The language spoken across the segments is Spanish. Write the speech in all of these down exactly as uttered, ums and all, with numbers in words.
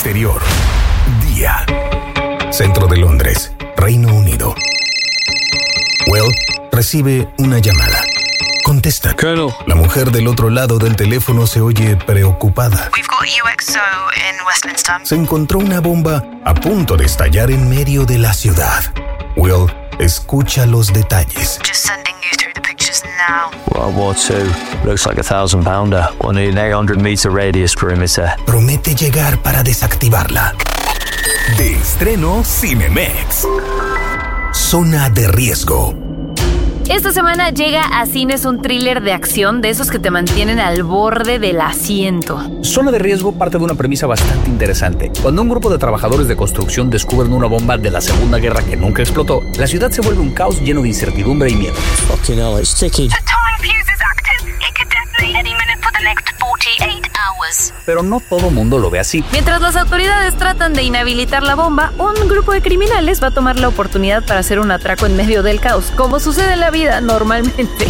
exterior. Día. Centro de Londres, Reino Unido. Will recibe una llamada. Contesta. Colonel. La mujer del otro lado del teléfono se oye preocupada. We've got U X O in Westminster. Se encontró una bomba a punto de estallar en medio de la ciudad. Will escucha los detalles. Just sending you through the pictures now. World War Two. Looks like a thousand pounder. One in eight hundred meter radius perimeter. Promete llegar para desactivarla. De estreno Cinemex. Zona de riesgo. Esta semana llega a cines un thriller de acción de esos que te mantienen al borde del asiento. Zona de riesgo parte de una premisa bastante interesante. Cuando un grupo de trabajadores de construcción descubren una bomba de la Segunda Guerra que nunca explotó, la ciudad se vuelve un caos lleno de incertidumbre y miedo. Fucking hell, it's ticking. The time fuse is active. It could detonate any minute for the next forty-eight hours. Pero no todo mundo lo ve así. Mientras las autoridades tratan de inhabilitar la bomba, un grupo de criminales va a tomar la oportunidad para hacer un atraco en medio del caos, como sucede en la vida normalmente.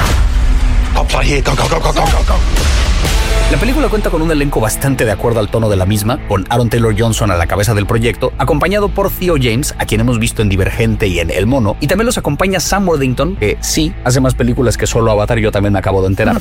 La película cuenta con un elenco bastante de acuerdo al tono de la misma, con Aaron Taylor Johnson a la cabeza del proyecto, acompañado por Theo James, a quien hemos visto en Divergente y en El Mono, y también los acompaña Sam Worthington, que sí, hace más películas que solo Avatar, yo también me acabo de enterar.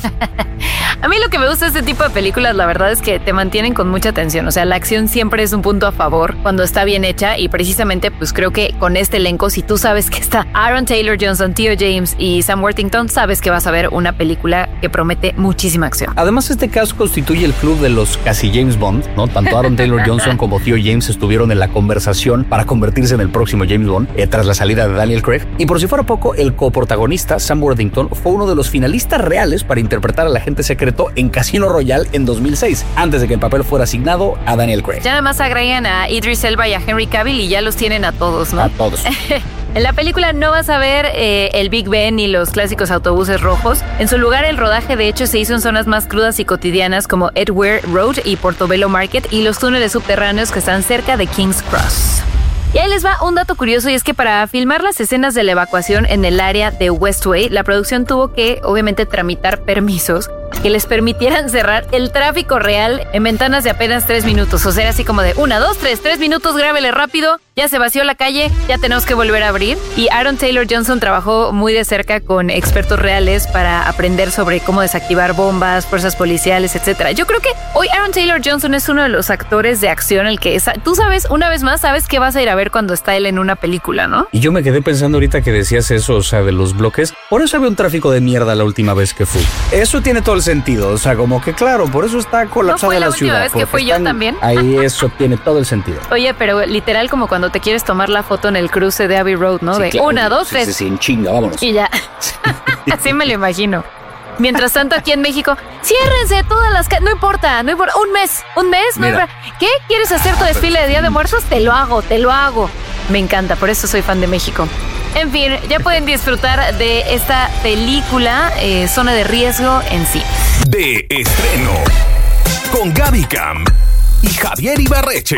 A mí lo que me gusta de este tipo de películas, la verdad es que te mantienen con mucha atención. O sea, la acción siempre es un punto a favor cuando está bien hecha y precisamente pues creo que con este elenco, si tú sabes que está Aaron Taylor Johnson, Theo James y Sam Worthington, sabes que vas a ver una película que promete muchísima acción. Además, este caso constituye el club de los casi James Bond, ¿no? Tanto Aaron Taylor Johnson como Theo James estuvieron en la conversación para convertirse en el próximo James Bond eh, tras la salida de Daniel Craig. Y por si fuera poco, el coprotagonista, Sam Worthington, fue uno de los finalistas reales para interpretar al agente secreto en Casino Royale en dos mil seis, antes de que el papel fuera asignado a Daniel Craig. Ya nada más agregan a Idris Elba y a Henry Cavill y ya los tienen a todos, ¿no? A todos. En la película no vas a ver eh, el Big Ben ni los clásicos autobuses rojos. En su lugar, el rodaje de hecho se hizo en zonas más crudas y cotidianas como Edgware Road y Portobello Market y los túneles subterráneos que están cerca de King's Cross. Y ahí les va un dato curioso, y es que para filmar las escenas de la evacuación en el área de Westway, la producción tuvo que, obviamente, tramitar permisos que les permitieran cerrar el tráfico real en ventanas de apenas tres minutos. O sea, así como de una, dos, tres, tres minutos, grábele rápido, ya se vació la calle, ya tenemos que volver a abrir. Y Aaron Taylor Johnson trabajó muy de cerca con expertos reales para aprender sobre cómo desactivar bombas, fuerzas policiales, etcétera. Yo creo que hoy Aaron Taylor Johnson es uno de los actores de acción el que es, tú sabes, una vez más, sabes que vas a ir a ver cuando está él en una película, ¿no? Y yo me quedé pensando ahorita que decías eso, o sea, de los bloques. Por eso había un tráfico de mierda la última vez que fui. Eso tiene todo el sentido, o sea, como que claro, por eso está colapsada la, la ciudad. ¿No fue la última vez que fui yo también? Ahí eso tiene todo el sentido. Oye, pero literal como cuando te quieres tomar la foto en el cruce de Abbey Road, ¿no? Sí, de claro. una, dos, sí, tres. Sí, sí, en chinga, vámonos. Y ya. Así me lo imagino. Mientras tanto, aquí en México, ciérrense todas las calles. No importa, no importa. Un mes, un mes, no importa. ¿Qué? ¿Quieres hacer tu desfile de Día de Muertos? Te lo hago, te lo hago. Me encanta, por eso soy fan de México. En fin, ya pueden disfrutar de esta película, eh, Zona de Riesgo en sí. De estreno, con Gaby Cam y Javier Ibarreche.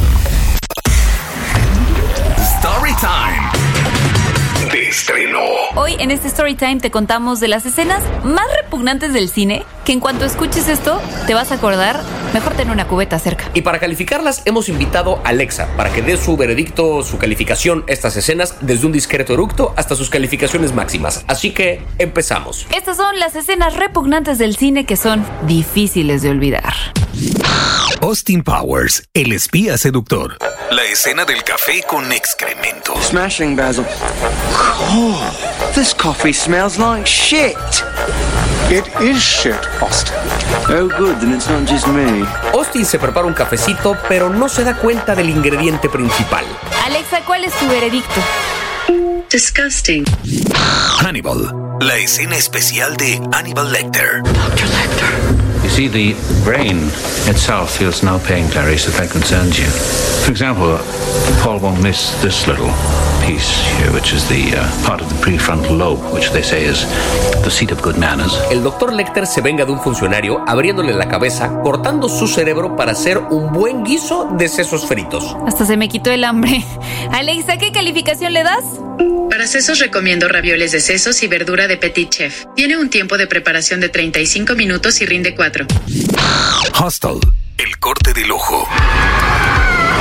Story Time. De estreno. Hoy en este Storytime te contamos de las escenas más repugnantes del cine, que en cuanto escuches esto te vas a acordar, mejor tener una cubeta cerca. Y para calificarlas hemos invitado a Alexa para que dé su veredicto, su calificación a estas escenas, desde un discreto eructo hasta sus calificaciones máximas. Así que empezamos. Estas son las escenas repugnantes del cine que son difíciles de olvidar. Austin Powers, el espía seductor. La escena del café con excrementos. Smashing, Basil. Oh, this coffee smells like shit. It is shit, Austin. Oh, good, then it's not just me. Austin se prepara un cafecito, pero no se da cuenta del ingrediente principal. Alexa, ¿cuál es tu veredicto? Disgusting. Hannibal, la escena especial de Hannibal Lecter. Doctor Lecter. You see, the brain itself feels no pain, Clarice, if that concerns you. For example, Paul won't miss this little piece here, which is the uh, part of the prefrontal lobe, which they say is the seat of good manners. El doctor Lecter se venga de un funcionario abriéndole la cabeza, cortando su cerebro para hacer un buen guiso de sesos fritos. Hasta se me quitó el hambre. Alexa, ¿qué calificación le das? Para sesos recomiendo ravioles de sesos y verdura de Petit Chef. Tiene un tiempo de preparación de treinta y cinco minutos y rinde cuatro. Hostel, el corte del ojo.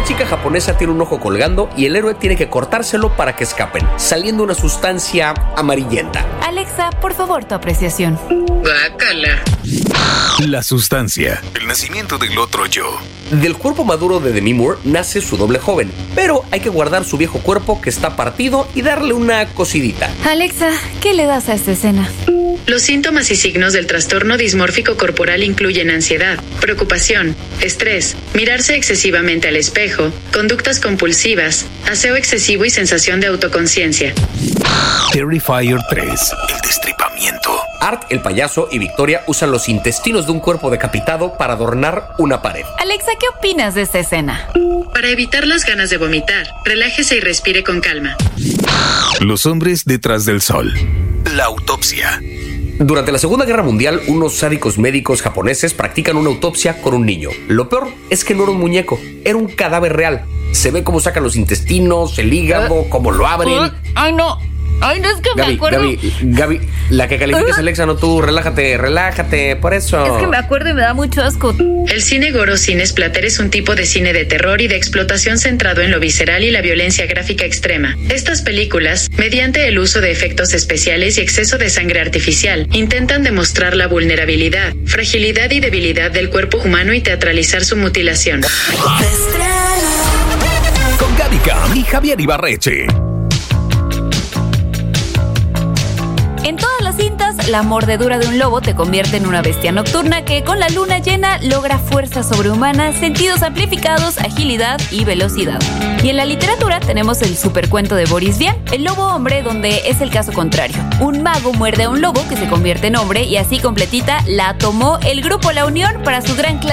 chica japonesa tiene un ojo colgando y el héroe tiene que cortárselo para que escapen, saliendo una sustancia amarillenta. Alexa, por favor, tu apreciación. Guácala. La sustancia. El nacimiento del otro yo. Del cuerpo maduro de Demi Moore nace su doble joven, pero hay que guardar su viejo cuerpo que está partido y darle una cosidita. Alexa, ¿qué le das a esta escena? Los síntomas y signos del trastorno dismórfico corporal incluyen ansiedad, preocupación, estrés, mirarse excesivamente al espejo, conductas compulsivas, aseo excesivo y sensación de autoconciencia. Terrifier tres. El destripamiento. Art, el payaso, y Victoria usan los intestinos de un cuerpo decapitado para adornar una pared. Alexa, ¿qué opinas de esta escena? Para evitar las ganas de vomitar, relájese y respire con calma. Los hombres detrás del sol. La autopsia. Durante la Segunda Guerra Mundial, unos sádicos médicos japoneses practican una autopsia con un niño. Lo peor es que no era un muñeco, era un cadáver real. Se ve cómo sacan los intestinos, el hígado, cómo lo abren. ¡Ay, no! Ay, no, es que Gaby, me acuerdo. Gaby, Gaby, la que calificas uh. Alexa, no tú. Relájate, relájate, por eso. Es que me acuerdo y me da mucho asco. El cine gore o cine splatter es un tipo de cine de terror y de explotación centrado en lo visceral y la violencia gráfica extrema. Estas películas, mediante el uso de efectos especiales y exceso de sangre artificial, intentan demostrar la vulnerabilidad, fragilidad y debilidad del cuerpo humano y teatralizar su mutilación. Con Gaby Cam y Javier Ibarreche. En todas las cintas, la mordedura de un lobo te convierte en una bestia nocturna que con la luna llena logra fuerza sobrehumana, sentidos amplificados, agilidad y velocidad. Y en la literatura tenemos el supercuento de Boris Vian, El lobo hombre, donde es el caso contrario. Un mago muerde a un lobo que se convierte en hombre y así completita la tomó el grupo La Unión para su gran clase.